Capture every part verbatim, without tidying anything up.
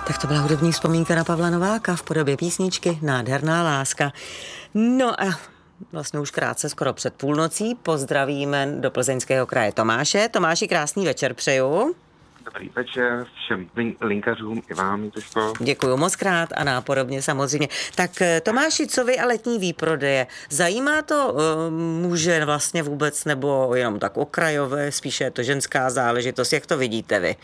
Tak to byla hudební vzpomínka na Pavla Nováka v podobě písničky Nádherná láska. No a vlastně už krátce, skoro před půlnocí, pozdravíme do Plzeňského kraje Tomáše. Tomáši, krásný večer přeju. Dobrý večer všem linkařům i vám, Jitečko. Děkuju moc krát a nápodobně samozřejmě. Tak Tomáši, co vy a letní výprodeje? Zajímá to uh, muže vlastně vůbec nebo jenom tak okrajové, spíše je to ženská záležitost? Jak to vidíte vy?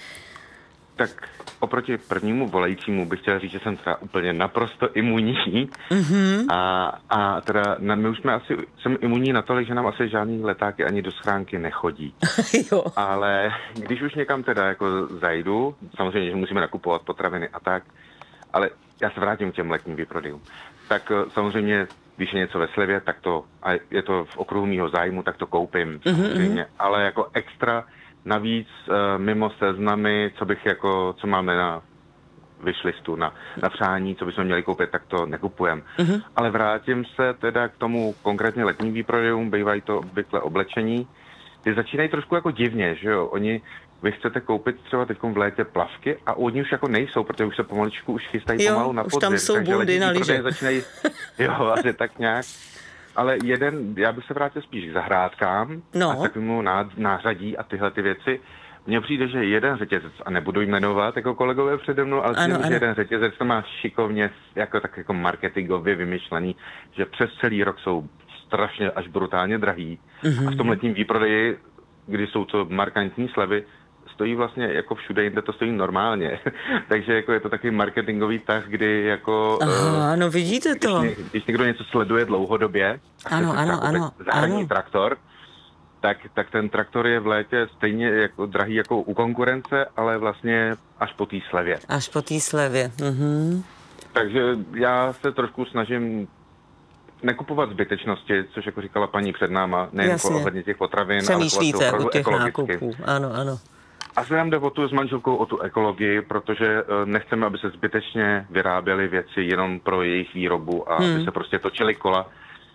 Tak oproti prvnímu volajícímu bych chtěl říct, že jsem teda úplně naprosto imunní. Mm-hmm. A, a teda my už jsme asi, jsem imunní natolik, že nám asi žádný letáky ani do schránky nechodí. Jo. Ale když už někam teda jako zajdu, samozřejmě, že musíme nakupovat potraviny a tak, ale já se vrátím k těm letním výprodejům. Tak samozřejmě, když je něco ve slevě, tak to, a je to v okruhu mýho zájmu, tak to koupím samozřejmě. Mm-hmm. Ale jako extra navíc mimo seznamy, co bych jako, co máme na wishlistu, na, na přání, co bychom měli koupit, tak to nekupujeme. Uh-huh. Ale vrátím se teda k tomu konkrétně letním výprodejům, bývají to obvykle oblečení. Ty začínají trošku jako divně, že jo? Oni, vy chcete koupit třeba teď v létě plavky a oni už jako nejsou, protože už se pomaličku už chystají jo, pomalu na podzim. Už tam jsou bundy na lyže. Začínají, jo, asi tak nějak. Ale jeden, já bych se vrátil spíš k zahrádkám no. a takovému nářadí a tyhle ty věci. Mně přijde, že jeden řetězec, a nebudu jmenovat jako kolegové přede mnou, ale přijde, že jeden řetězec to má šikovně jako tak jako marketingově vymyšlený, že přes celý rok jsou strašně až brutálně drahý. Mm-hmm. A v tom letním výprodeji, kdy jsou to markantní slevy, stojí vlastně jako všude jinde to stojí normálně. Takže jako je to takový marketingový tah, kdy jako... Aha, no vidíte to. Když, když někdo něco sleduje dlouhodobě, ano, ano, ano, zahradní ano. traktor, tak, tak ten traktor je v létě stejně jako drahý jako u konkurence, ale vlastně až po té slevě. Až po té slevě. Mhm. Takže já se trošku snažím nekupovat zbytečnosti, což jako říkala paní před náma, nejen ohledně těch potravin, přemýšlíte ale u těch nákupů. Ano, ano. A se nám jde o tu s manželkou o tu ekologii, protože nechceme, aby se zbytečně vyráběly věci jenom pro jejich výrobu a hmm. aby se prostě točily kola.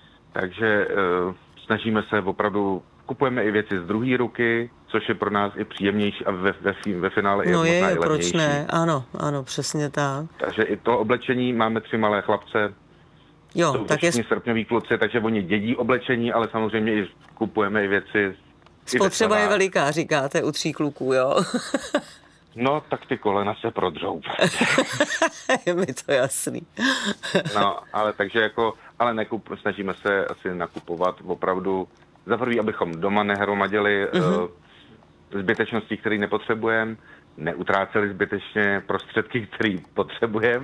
Takže uh, snažíme se opravdu, kupujeme i věci z druhé ruky, což je pro nás i příjemnější a ve, ve, ve finále no je je, možná i proč levnější. ne? Ano, ano, přesně tak. Takže i to oblečení, máme tři malé chlapce, jo, jsou tak to všichni je... srpňoví kluci, takže oni dědí oblečení, ale samozřejmě i kupujeme i věci. Spotřeba je veliká, říkáte, u tří kluků, jo? No, tak ty kolena se prodřou. Je mi to jasný. No, ale takže jako, ale nekup, snažíme se asi nakupovat opravdu, za prvý, abychom doma nehromadili mm-hmm. uh, zbytečnosti, které nepotřebujeme, neutráceli zbytečně prostředky, které potřebujeme,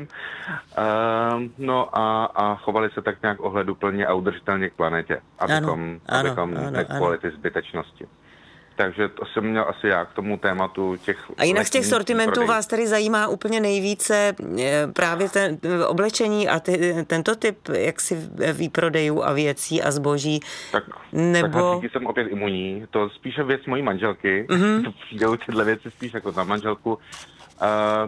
uh, no a, a chovali se tak nějak ohleduplně a udržitelně k planetě, abychom, ano, abychom ano, nekupovali ty zbytečnosti. Takže to jsem měl asi já k tomu tématu těch... A jinak z těch sortimentů prodej. Vás tady zajímá úplně nejvíce právě ten oblečení a ty, tento typ jaksi výprodejů a věcí a zboží, tak, nebo... Tak jsem opět imunní, to spíše věc mojí manželky, mm-hmm. to přijdou tyhle věci spíš jako na manželku. Uh,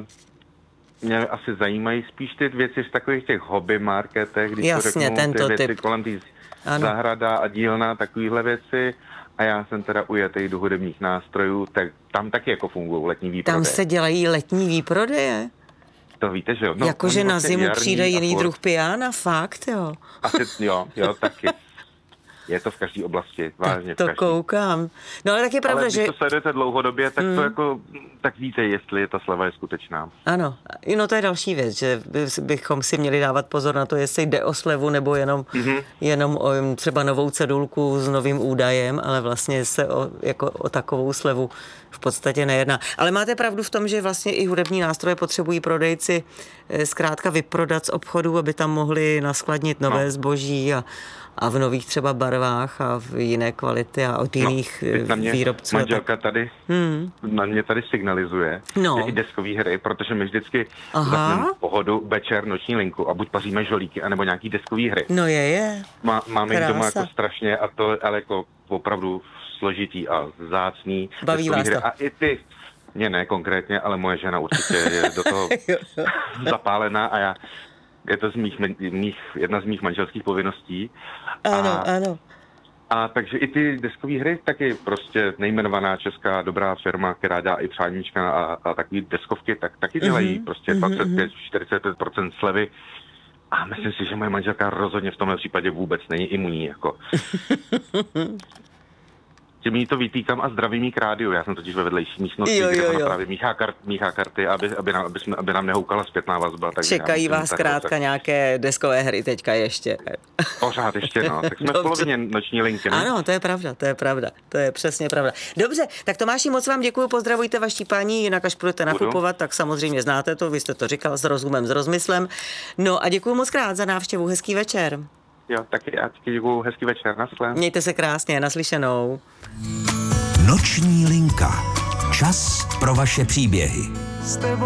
mě asi zajímají spíš ty věci v takových těch hobby marketech, když jasně, to řeknu, tento ty věci typ. kolem tý zahrada a dílna, takovýhle věci. A já jsem teda ujetej do hudebních nástrojů, tak tam taky jako fungují letní výprodeje. Tam se dělají letní výprodeje? To víte, že jo. No, jakože na zimu přijde jiný druh piana, fakt, jo? Asi, jo, jo, taky. Je to v každé oblasti, vážně. Tak to koukám. No ale tak je pravda, ale že... když to sledujete dlouhodobě, tak mm. to jako, tak víte, jestli ta sleva je skutečná. Ano, no to je další věc, že bychom si měli dávat pozor na to, jestli jde o slevu, nebo jenom, mm-hmm. jenom o třeba novou cedulku s novým údajem, ale vlastně se o, jako o takovou slevu v podstatě nejedná. Ale máte pravdu v tom, že vlastně i hudební nástroje potřebují prodejci zkrátka vyprodat z obchodů, aby tam mohli naskladnit nové no. zboží a a v nových třeba barvách a v jiné kvality a od jiných no, na mě výrobců. Manželka tady hmm. na mě tady signalizuje, no. že i deskové hry, protože my vždycky zapneme pohodu, večer, noční linku a buď paříme žolíky, anebo nějaký deskový hry. No je, je. Má, máme jich doma jako strašně a to ale jako opravdu složitý a vzácný. Baví vás hry. to. A i ty, mě ne konkrétně, ale moje žena určitě je do toho zapálená a já je to z mých, mých, jedna z mých manželských povinností. Ano, a ano. A takže i ty deskové hry, taky prostě nejmenovaná česká dobrá firma, která dělá i přáníčka a, a takové deskovky, tak taky dělají mm-hmm. prostě dvacet pět až čtyřicet pět procent slevy. A myslím si, že moje manželka rozhodně v tomhle případě vůbec není imunní. Jako. Tím jí to vytýkám a zdravím jí k rádiu. Já jsem totiž ve vedlejší místnosti, jo, jo, jo. kde ona právě míchá, kart, míchá karty, aby, aby, nám, aby, jsme, aby nám nehoukala zpětná vazba. Čekají vás zkrátka tak... nějaké deskové hry teďka ještě. Pořád ještě, no. Tak jsme v polovině noční linky, ne? Ano, to je pravda, to je pravda. To je přesně pravda. Dobře, tak Tomáši, moc vám děkuji, pozdravujte vaši paní, jinak až budete nakupovat, tak samozřejmě znáte to, vy jste to říkal s rozumem, s rozmyslem. No a děkuji moc krát za návštěvu, hezký večer. Jo, taky já taky děkuju, hezký večer, naschle. Mějte se krásně, naslyšenou. Noční linka. Čas pro vaše příběhy.